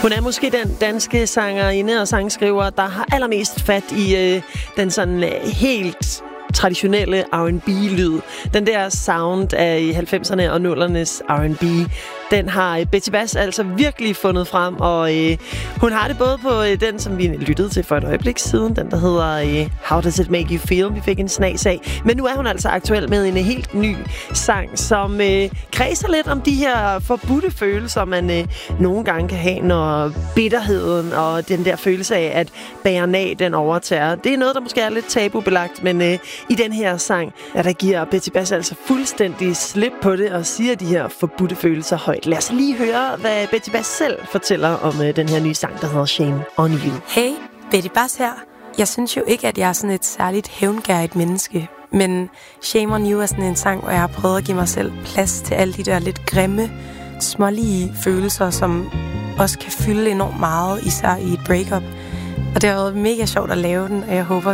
Hun er måske den danske sangerinde og sangskriver, der har allermest fat i den sådan helt traditionelle R&B-lyd. Den der sound af 90'erne og 0'ernes R&B, den har Betty Bass altså virkelig fundet frem, og hun har det både på den, som vi lyttede til for et øjeblik siden, den der hedder How Does It Make You Feel, vi fik en snas af. Men nu er hun altså aktuel med en helt ny sang, som kredser lidt om de her forbudte følelser, man nogle gange kan have, når bitterheden og den der følelse af, at bæren af, den overtager. Det er noget, der måske er lidt tabubelagt, men i den her sang, der giver Betty Bass altså fuldstændig slip på det og siger de her forbudte følelser højt. Lad os lige høre, hvad Betty Bass selv fortæller om den her nye sang, der hedder Shame on You. Hey, Betty Bass her. Jeg synes jo ikke, at jeg er sådan et særligt hævngærigt menneske, men Shame on You er sådan en sang, hvor jeg har prøvet at give mig selv plads til alle de der lidt grimme, smålige følelser, som også kan fylde enormt meget, især i et breakup. Og det har været mega sjovt at lave den, og jeg håber